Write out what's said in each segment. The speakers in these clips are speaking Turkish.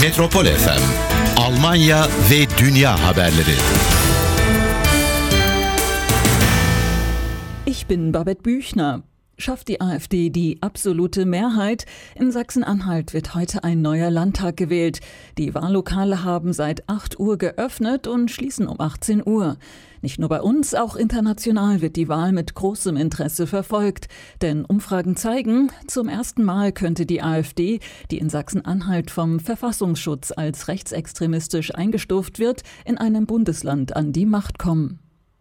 Metropol FM, Almanya ve dünya haberleri. Ich bin Babette Büchner. Schafft die AfD die absolute Mehrheit? In Sachsen-Anhalt wird heute ein neuer Landtag gewählt. Die Wahllokale haben seit 8 Uhr geöffnet und schließen um 18 Uhr. Nicht nur bei uns, auch international wird die Wahl mit großem Interesse verfolgt. Denn Umfragen zeigen, zum ersten Mal könnte die AfD, die in Sachsen-Anhalt vom Verfassungsschutz als rechtsextremistisch eingestuft wird, in einem Bundesland an die Macht kommen.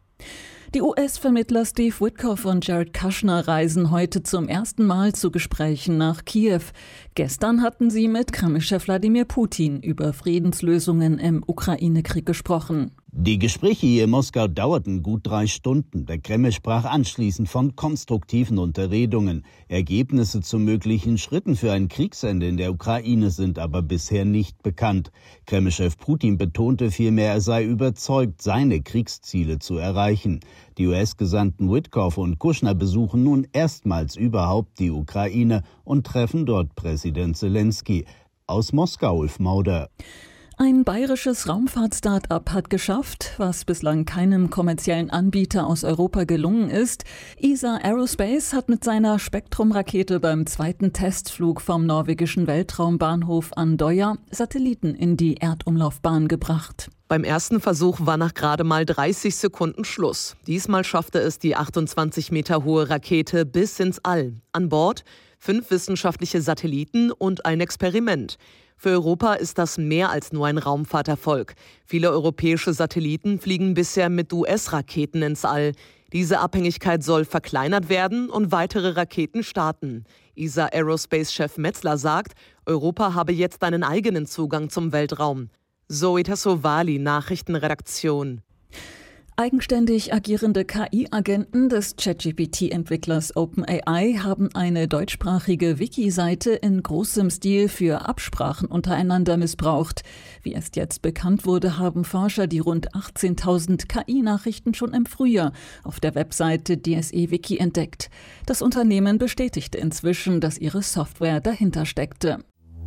Die US-Vermittler Steve Witkoff und Jared Kushner reisen heute zum ersten Mal zu Gesprächen nach Kiew. Gestern hatten sie mit Kreml-Chef Wladimir Putin über Friedenslösungen im Ukraine-Krieg gesprochen. Die Gespräche hier in Moskau dauerten gut 3 Stunden. Der Kreml sprach anschließend von konstruktiven Unterredungen. Ergebnisse zu möglichen Schritten für ein Kriegsende in der Ukraine sind aber bisher nicht bekannt. Kreml-Chef Putin betonte vielmehr, er sei überzeugt, seine Kriegsziele zu erreichen. Die US-Gesandten Witkoff und Kushner besuchen nun erstmals überhaupt die Ukraine und treffen dort Präsident Zelensky. Aus Moskau, Ulf Mauder. Ein bayerisches Raumfahrt-Start-up hat geschafft, was bislang keinem kommerziellen Anbieter aus Europa gelungen ist. ESA Aerospace hat mit seiner Spektrum-Rakete beim 2. Testflug vom norwegischen Weltraumbahnhof Andøya Satelliten in die Erdumlaufbahn gebracht. Beim ersten Versuch war nach gerade mal 30 Sekunden Schluss. Diesmal schaffte es die 28 Meter hohe Rakete bis ins All. An Bord 5 wissenschaftliche Satelliten und ein Experiment. Für Europa ist das mehr als nur ein Raumfahrterfolg. Viele europäische Satelliten fliegen bisher mit US-Raketen ins All. Diese Abhängigkeit soll verkleinert werden und weitere Raketen starten. ESA Aerospace-Chef Metzler sagt, Europa habe jetzt einen eigenen Zugang zum Weltraum. Zoe Tassovali, Nachrichtenredaktion. Eigenständig agierende KI-Agenten des ChatGPT-Entwicklers OpenAI haben eine deutschsprachige Wiki-Seite in großem Stil für Absprachen untereinander missbraucht. Wie erst jetzt bekannt wurde, haben Forscher die rund 18.000 KI-Nachrichten schon im Frühjahr auf der Webseite DSE Wiki entdeckt. Das Unternehmen bestätigte inzwischen, dass ihre Software dahinter steckte.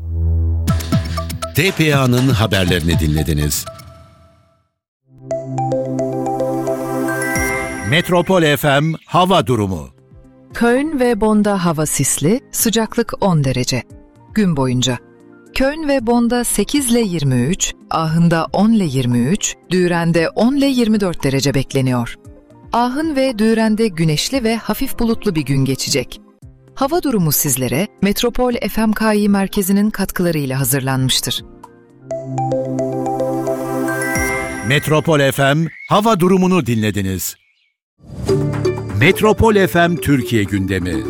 DPA'nın haberlerini dinlediniz. Metropol FM hava durumu. Köln ve Bonn'da hava sisli, sıcaklık 10 derece. Gün boyunca. Köln ve Bonn'da 8 ile 23, Aachen'da 10 ile 23, Düren'de 10 ile 24 derece bekleniyor. Aachen ve Düren'de güneşli ve hafif bulutlu bir gün geçecek. Hava durumu sizlere Metropol FMKİ merkezinin katkılarıyla hazırlanmıştır. Metropol FM hava durumunu dinlediniz. Metropol FM Türkiye gündemi.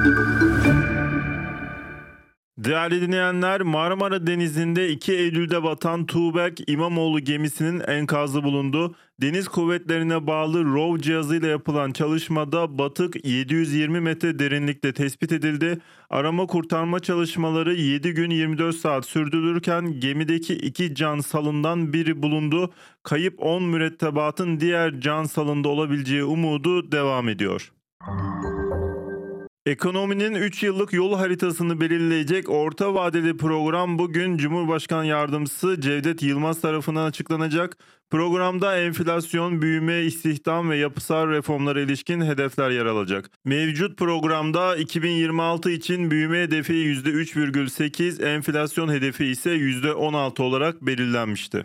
Değerli dinleyenler, Marmara Denizi'nde 2 Eylül'de batan Tuğberk İmamoğlu gemisinin enkazı bulundu. Deniz kuvvetlerine bağlı ROV cihazıyla yapılan çalışmada batık 720 metre derinlikte tespit edildi. Arama kurtarma çalışmaları 7 gün 24 saat sürdürülürken gemideki 2 can salından biri bulundu. Kayıp 10 mürettebatın diğer can salında olabileceği umudu devam ediyor. Ekonominin 3 yıllık yol haritasını belirleyecek orta vadeli program bugün Cumhurbaşkanı Yardımcısı Cevdet Yılmaz tarafından açıklanacak. Programda enflasyon, büyüme, istihdam ve yapısal reformlara ilişkin hedefler yer alacak. Mevcut programda 2026 için büyüme hedefi %3,8, enflasyon hedefi ise %16 olarak belirlenmişti.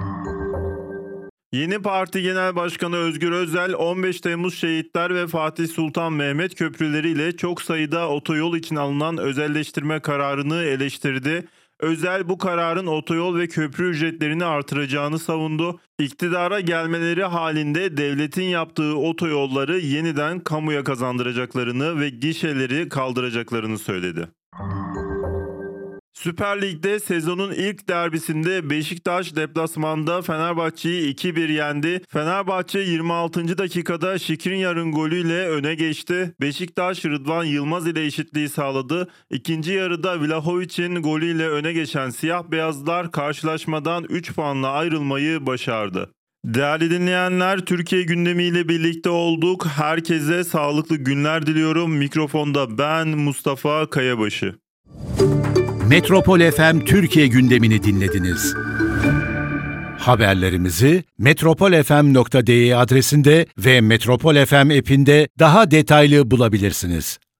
Yeni Parti Genel Başkanı Özgür Özel, 15 Temmuz Şehitler ve Fatih Sultan Mehmet köprüleriyle çok sayıda otoyol için alınan özelleştirme kararını eleştirdi. Özel bu kararın otoyol ve köprü ücretlerini artıracağını savundu. İktidara gelmeleri halinde devletin yaptığı otoyolları yeniden kamuya kazandıracaklarını ve gişeleri kaldıracaklarını söyledi. Süper Lig'de sezonun ilk derbisinde Beşiktaş deplasmanda Fenerbahçe'yi 2-1 yendi. Fenerbahçe 26. dakikada Skriniar'ın golüyle öne geçti. Beşiktaş Rıdvan Yılmaz ile eşitliği sağladı. İkinci yarıda Vlahovic'in golüyle öne geçen siyah beyazlar karşılaşmadan 3 puanla ayrılmayı başardı. Değerli dinleyenler, Türkiye gündemiyle birlikte olduk. Herkese sağlıklı günler diliyorum. Mikrofonda ben Mustafa Kayabaşı. Metropol FM Türkiye gündemini dinlediniz. Haberlerimizi metropolfm.de adresinde ve Metropol FM app'inde daha detaylı bulabilirsiniz.